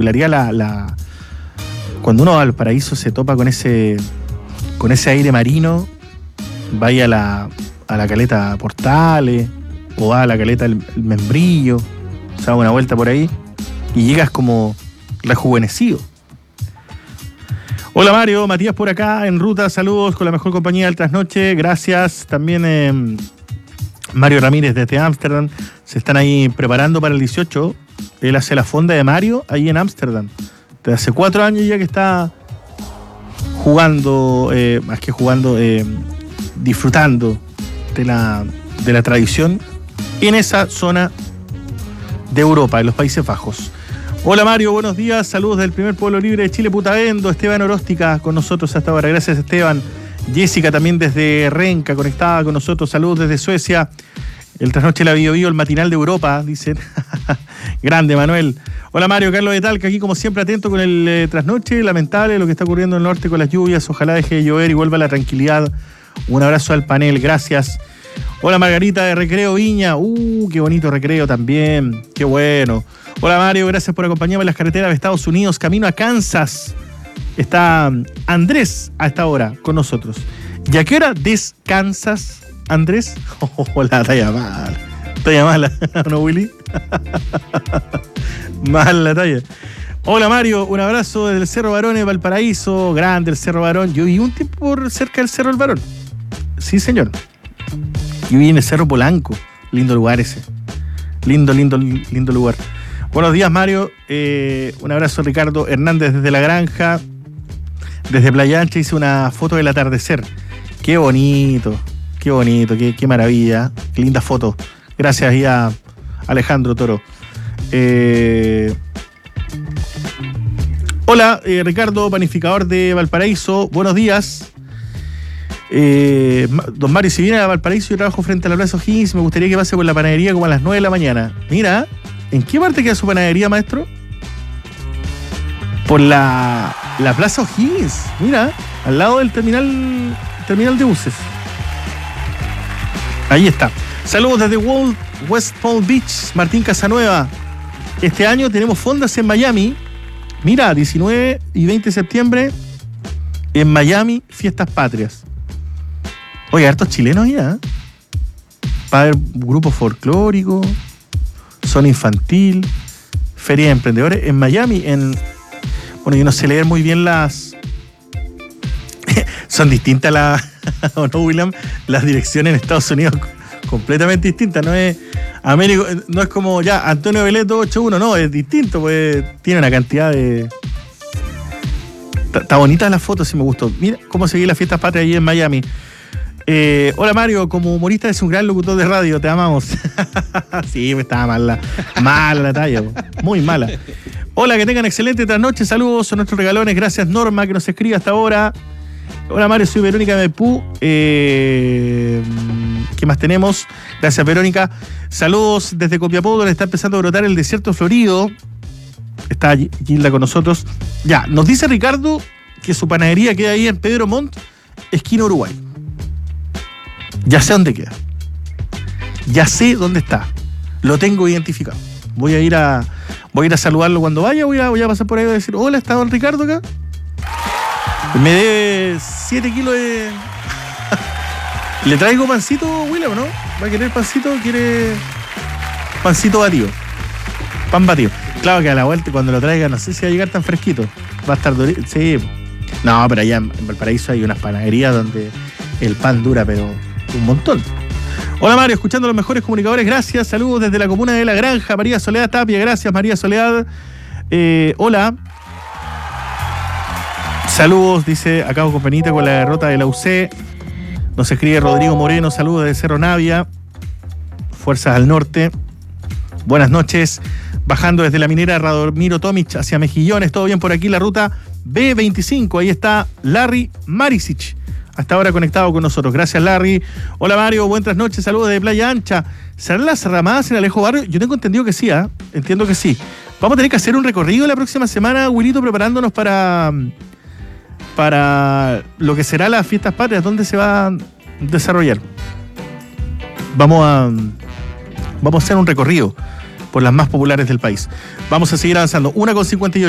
particularidad, cuando uno va al Valparaíso se topa con ese aire marino, vaya a la caleta Portales o va a la caleta el Membrillo, se da una vuelta por ahí y llegas como rejuvenecido. Hola Mario, Matías por acá en ruta, saludos con la mejor compañía del trasnoche, gracias. También Mario Ramírez desde Ámsterdam, se están ahí preparando para el 18, él hace la fonda de Mario ahí en Ámsterdam, desde hace 4 años ya que está jugando, más que jugando, disfrutando de la tradición en esa zona de Europa, en los Países Bajos. Hola Mario, buenos días, saludos del primer pueblo libre de Chile, Putavendo, Esteban Oróstica con nosotros hasta ahora, gracias Esteban. Jessica también desde Renca, conectada con nosotros, saludos desde Suecia. El trasnoche la Bio Bio, el matinal de Europa, dicen. Grande Manuel. Hola Mario, Carlos de Talca, aquí como siempre atento con el trasnoche, lamentable lo que está ocurriendo en el norte con las lluvias, ojalá deje de llover y vuelva la tranquilidad. Un abrazo al panel, gracias. Hola Margarita de Recreo Viña, qué bonito Recreo también, qué bueno. Hola Mario, gracias por acompañarme en las carreteras de Estados Unidos, camino a Kansas. Está Andrés a esta hora con nosotros. ¿Y a qué hora descansas, Andrés? La talla mala, ¿no, Willy? Mala la talla. Hola Mario, un abrazo desde el Cerro Barón de Valparaíso, grande el Cerro Barón. Yo viví un tiempo por cerca del Cerro del Barón. Sí, señor. Yo viví en el Cerro Polanco. Lindo lugar ese. Lindo lugar. Buenos días, Mario. Un abrazo, Ricardo Hernández desde La Granja. Desde Playa Ancha hice una foto del atardecer. Qué bonito, qué maravilla. Qué linda foto. Gracias y a Alejandro Toro. Hola, Ricardo, panificador de Valparaíso. Buenos días. Don Mario, si viene a Valparaíso, yo trabajo frente a la Plaza O'Higgins, me gustaría que pase por la panadería como a las 9 de la mañana. Mira, ¿en qué parte queda su panadería, maestro? Por la Plaza O'Higgins, mira, al lado del terminal de buses. Ahí está. Saludos desde West Palm Beach, Martín Casanueva. Este año tenemos fondas en Miami. Mira, 19 y 20 de septiembre en Miami, fiestas patrias. Oye, hartos chilenos ya. Va a haber grupos folclóricos, zona infantil, feria de emprendedores en Miami. Bueno, yo no sé leer muy bien las... Son distintas ¿o no, William? Las direcciones en Estados Unidos, completamente distintas. No es Américo, no es como ya Antonio Veleto 81, no, es distinto, pues tiene una cantidad de... Está bonita la foto, sí me gustó. Mira cómo seguí las fiestas patrias allí en Miami. Hola Mario, como humorista es un gran locutor de radio, te amamos. Sí, me estaba mala la talla, muy mala. Hola, que tengan excelente trasnoche, saludos a nuestros regalones, gracias Norma que nos escribe hasta ahora. Hola Mario, soy Verónica Mepú. ¿Qué más tenemos? Gracias Verónica. Saludos desde Copiapó, donde está empezando a brotar el desierto florido. Está Gilda con nosotros. Ya, nos dice Ricardo que su panadería queda ahí en Pedro Montt, esquina Uruguay. Ya sé dónde queda. Ya sé dónde está. Lo tengo identificado. Voy a ir a saludarlo cuando vaya. Voy a pasar por ahí y voy a decir, hola, ¿está don Ricardo acá? Me debe 7 kilos de... ¿Le traigo pancito, William, no? ¿Va a querer pancito? ¿Quiere pancito batido? Pan batido. Claro que a la vuelta cuando lo traiga no sé si va a llegar tan fresquito. Va a estar durito. Sí. No, pero allá en Valparaíso hay unas panaderías donde el pan dura, pero un montón. Hola Mario, escuchando a los mejores comunicadores, gracias. Saludos desde la comuna de La Granja, María Soledad Tapia, gracias María Soledad. Hola. Saludos, dice acabo con penita con la derrota de la UC. Nos escribe Rodrigo Moreno, saludos desde Cerro Navia. Fuerzas al norte. Buenas noches. Bajando desde la minera Radomiro Tomic hacia Mejillones, todo bien por aquí, la ruta B25. Ahí está Larry Marisic, hasta ahora conectado con nosotros. Gracias, Larry. Hola, Mario, buenas noches, saludos de Playa Ancha. ¿Serán las ramadas en Alejo Barrio? Yo tengo entendido que sí, entiendo que sí. Vamos a tener que hacer un recorrido la próxima semana, Wilito, preparándonos para lo que será las fiestas patrias, ¿dónde se va a desarrollar? Vamos a hacer un recorrido por las más populares del país. Vamos a seguir avanzando. 1:58.